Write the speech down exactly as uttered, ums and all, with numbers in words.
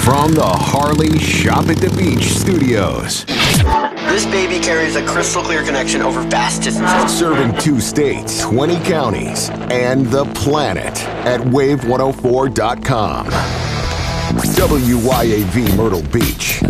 From the Harley Shop at the Beach studios. This baby carries a crystal clear connection over vast distances. Serving two states, twenty counties, and the planet at wave one oh four dot com. W Y A V Myrtle Beach.